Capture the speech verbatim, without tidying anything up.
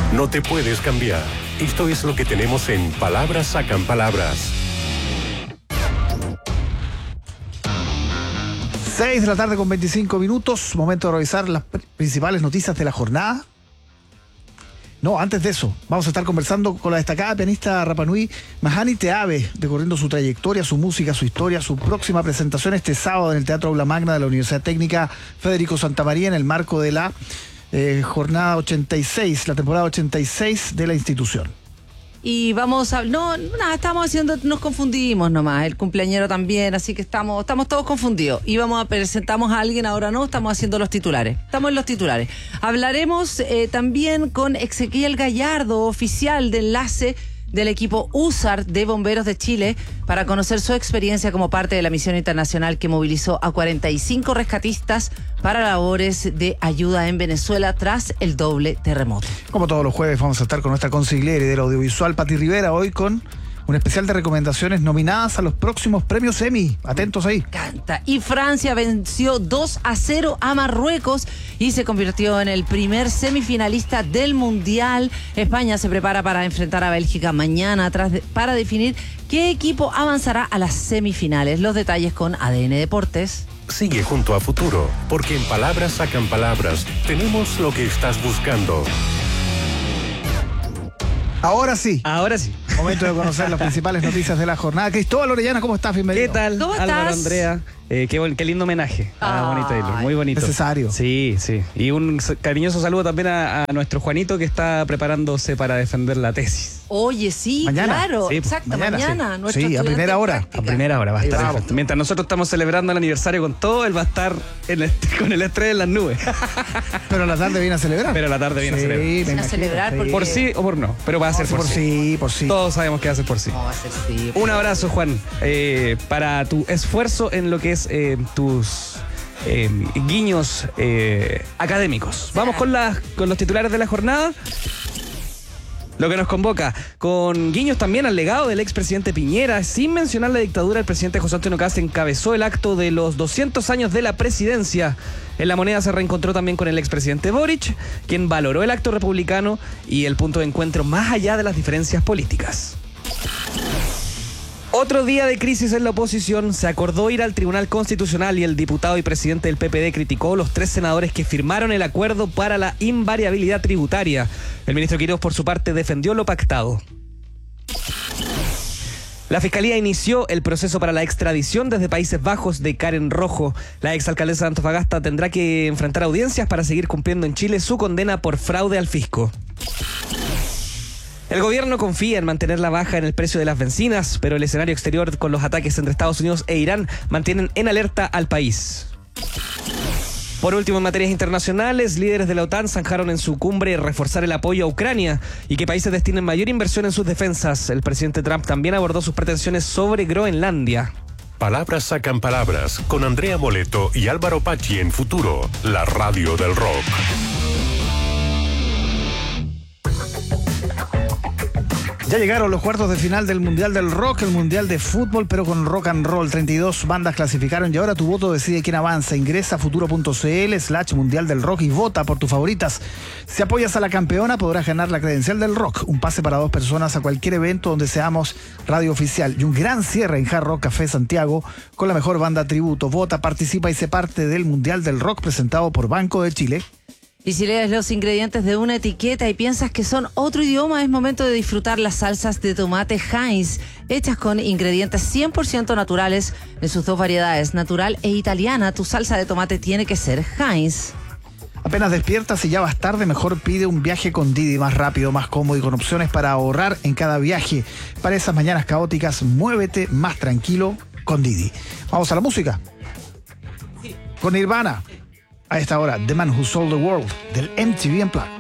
No te puedes cambiar. Esto es lo que tenemos en Palabras Sacan Palabras. seis de la tarde con veinticinco minutos. Momento de revisar las principales noticias de la jornada. No, antes de eso, vamos a estar conversando con la destacada pianista Rapanui Mahani Teave, recorriendo su trayectoria, su música, su historia, su próxima presentación este sábado en el Teatro Aula Magna de la Universidad Técnica Federico Santamaría en el marco de la eh, jornada ochenta y seis, la temporada ochenta y seis de la institución. Y vamos a... No, nada, estamos haciendo... Nos confundimos nomás, el cumpleañero también, así que estamos estamos todos confundidos. Íbamos a presentamos a alguien, ahora no, estamos haciendo los titulares. Estamos en los titulares. Hablaremos eh, también con Ezequiel Gallardo, oficial de enlace del equipo U S A R de Bomberos de Chile, para conocer su experiencia como parte de la misión internacional que movilizó a cuarenta y cinco rescatistas para labores de ayuda en Venezuela tras el doble terremoto. Como todos los jueves vamos a estar con nuestra consigliere del audiovisual, Pati Rivera, hoy con un especial de recomendaciones nominadas a los próximos premios Emmy. Atentos ahí. Canta. Y Francia venció dos a cero a Marruecos y se convirtió en el primer semifinalista del Mundial. España se prepara para enfrentar a Bélgica mañana tras de, para definir qué equipo avanzará a las semifinales. Los detalles con A D N Deportes. Sigue junto a Futuro, porque en Palabras Sacan Palabras tenemos lo que estás buscando. Ahora sí. Ahora sí. Momento de conocer las principales noticias de la jornada. Cristóbal Orellana, ¿cómo estás? Bienvenido. ¿Qué tal? ¿Cómo Álvaro, estás? Andrea. Eh, qué, buen, qué lindo homenaje a Bonnie Taylor. Muy bonito. Necesario. Sí, sí. Y un cariñoso saludo también a, a nuestro Juanito, que está preparándose para defender la tesis. Oye, sí, Mañana. claro. Sí, exacto, mañana, mañana. sí. nuestro Sí, a estudiante primera en hora. práctica. A primera hora va a Ahí estar. vamos. Mientras nosotros estamos celebrando el aniversario con todo, él va a estar en este, con el estrés en las nubes. Pero a la tarde viene a celebrar. Pero a la tarde viene Sí, a celebrar. me Viene a imagino, celebrar sí. porque- Por sí o por no, pero va a ser por, por, sí. sí, por sí. Todos sabemos que va a ser por sí. No, va a ser sí. Un abrazo, Juan, eh, para tu esfuerzo en lo que es eh, tus eh, guiños eh, académicos. Vamos con, las, con los titulares de la jornada. Lo que nos convoca, con guiños también al legado del expresidente Piñera, sin mencionar la dictadura, el presidente José Antonio Kast encabezó el acto de los doscientos años de la presidencia. En La Moneda se reencontró también con el expresidente Boric, quien valoró el acto republicano y el punto de encuentro más allá de las diferencias políticas. Otro día de crisis en la oposición. Se acordó ir al Tribunal Constitucional y el diputado y presidente del P P D criticó los tres senadores que firmaron el acuerdo para la invariabilidad tributaria. El ministro Quiroz, por su parte, defendió lo pactado. La Fiscalía inició el proceso para la extradición desde Países Bajos de Karen Rojo. La exalcaldesa de Antofagasta tendrá que enfrentar audiencias para seguir cumpliendo en Chile su condena por fraude al fisco. El gobierno confía en mantener la baja en el precio de las bencinas, pero el escenario exterior con los ataques entre Estados Unidos e Irán mantienen en alerta al país. Por último, en materias internacionales, líderes de la OTAN zanjaron en su cumbre reforzar el apoyo a Ucrania y que países destinen mayor inversión en sus defensas. El presidente Trump también abordó sus pretensiones sobre Groenlandia. Palabras Sacan Palabras con Andrea Moleto y Álvaro Pachi en Futuro, la radio del rock. Ya llegaron los cuartos de final del Mundial del Rock, el Mundial de Fútbol, pero con rock and roll. treinta y dos bandas clasificaron y ahora tu voto decide quién avanza. Ingresa a futuro.cl slash Mundial del Rock y vota por tus favoritas. Si apoyas a la campeona, podrás ganar la credencial del rock, un pase para dos personas a cualquier evento donde seamos radio oficial y un gran cierre en Hard Rock Café Santiago con la mejor banda tributo. Vota, participa y sé parte del Mundial del Rock presentado por Banco de Chile. Y si lees los ingredientes de una etiqueta y piensas que son otro idioma, es momento de disfrutar las salsas de tomate Heinz, hechas con ingredientes cien por ciento naturales en sus dos variedades, natural e italiana. Tu salsa de tomate tiene que ser Heinz. Apenas despiertas y ya vas tarde, mejor pide un viaje con Didi, más rápido, más cómodo y con opciones para ahorrar en cada viaje. Para esas mañanas caóticas, muévete más tranquilo con Didi. Vamos a la música. Con Nirvana. A esta hora, The Man Who Sold the World, del M T V Unplugged.